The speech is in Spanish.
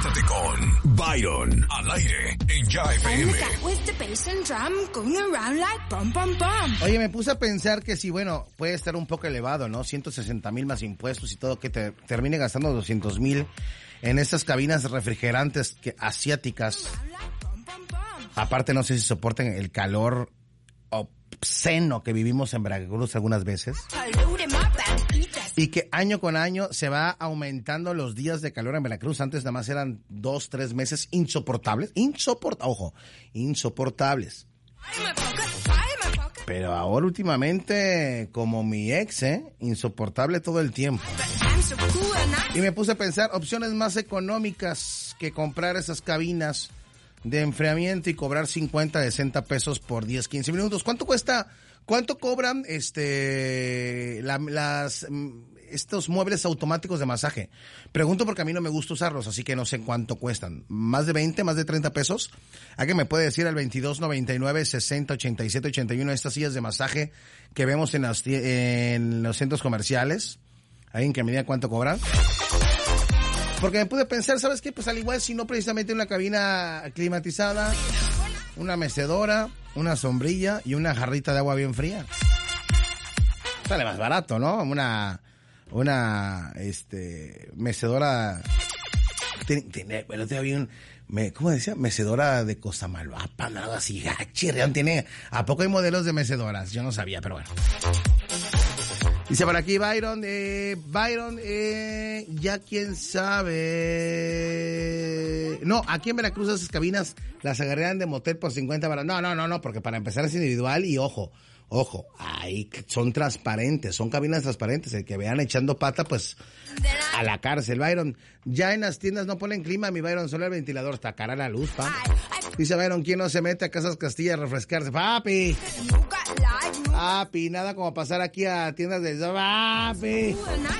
Conéctate con Byron al aire en Ya FM. Oye, me puse a pensar que sí, bueno, puede estar un poco elevado, ¿no? 160,000 más impuestos y todo, que te termine gastando 200,000 en estas cabinas refrigerantes asiáticas. Aparte, no sé si soporten el calor obsceno que vivimos en Veracruz algunas veces. Y que año con año se va aumentando los días de calor en Veracruz. Antes nada más eran 2-3 meses insoportables. Insoportables. Pero ahora últimamente, como mi ex, insoportable todo el tiempo. Y me puse a pensar opciones más económicas que comprar esas cabinas de enfriamiento y cobrar 50, 60 pesos por 10, 15 minutos. ¿Cuánto cuesta? ¿Cuánto cobran estos muebles automáticos de masaje? Pregunto porque a mí no me gusta usarlos, así que no sé cuánto cuestan. ¿Más de 20, más de 30 pesos? ¿Alguien me puede decir al 2299-608781 estas sillas de masaje que vemos en los centros comerciales? ¿Alguien que me diga cuánto cobran? Porque me pude pensar, ¿sabes qué? Pues al igual, si no precisamente una cabina climatizada, una mecedora, una sombrilla y una jarrita de agua bien fría. Sale más barato, ¿no? Una mecedora. Bueno, te había ¿cómo decía? Mecedora de Cosamaloapan, algo así. Chirrión tiene. ¿A poco hay modelos de mecedoras? Yo no sabía, pero bueno. Dice por aquí Byron, ya quién sabe. No, aquí en Veracruz esas cabinas las agarrarían de motel por 50 baros. No, porque para empezar es individual y ojo, ahí son transparentes, son cabinas transparentes. El que vean echando pata, pues, a la cárcel. Byron, ya en las tiendas no ponen clima, mi Byron, solo el ventilador, está cara la luz, pa. Dice Byron, ¿quién no se mete a Casas Castilla a refrescarse? Papi, nada como pasar aquí a tiendas de papi.